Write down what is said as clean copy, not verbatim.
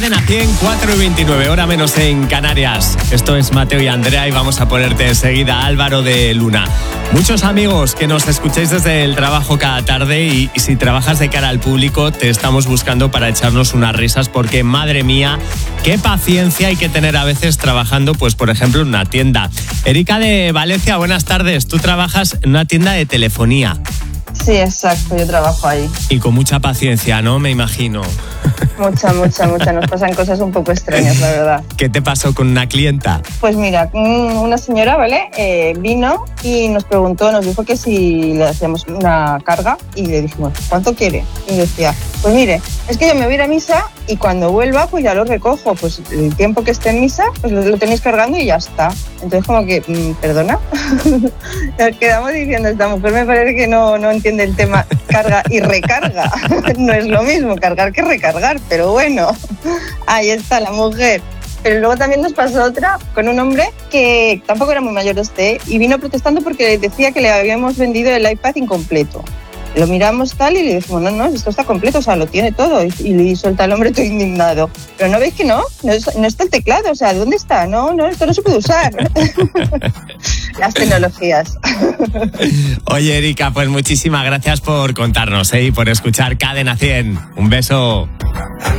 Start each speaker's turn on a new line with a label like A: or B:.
A: Cadena 100, 4:29, hora menos en Canarias. Esto es Mateo y Andrea y vamos a ponerte enseguida Álvaro de Luna. Muchos amigos que nos escucháis desde el trabajo cada tarde y si trabajas de cara al público te estamos buscando para echarnos unas risas porque, madre mía, qué paciencia hay que tener a veces trabajando, pues por ejemplo, en una tienda. Erika de Valencia, buenas tardes. Tú trabajas en una tienda de telefonía.
B: Sí, exacto, yo trabajo ahí.
A: Y con mucha paciencia, ¿no? Me imagino.
B: Mucha. Nos pasan cosas un poco extrañas, la verdad.
A: ¿Qué te pasó con una clienta?
B: Pues mira, una señora, ¿vale? Vino y nos preguntó, nos dijo que si le hacíamos una carga y le dijimos, ¿cuánto quiere? Y decía, pues mire, es que yo me voy a ir a misa y cuando vuelva pues ya lo recojo. Pues el tiempo que esté en misa pues lo tenéis cargando y ya está. Entonces como que, ¿perdona? Nos quedamos diciendo, esta mujer me parece que no entiende el tema carga y recarga. No es lo mismo cargar que recargar, pero bueno, ahí está la mujer. Pero luego también nos pasó otra con un hombre que tampoco era muy mayor y vino protestando porque decía que le habíamos vendido el iPad incompleto. Lo miramos tal y le dijimos, no, esto está completo, o sea, lo tiene todo. Y suelta el hombre todo indignado. Pero ¿no veis que no está el teclado? O sea, ¿dónde está? No, esto no se puede usar. Las tecnologías.
A: Oye, Erika, pues muchísimas gracias por contarnos y por escuchar Cadena 100. Un beso.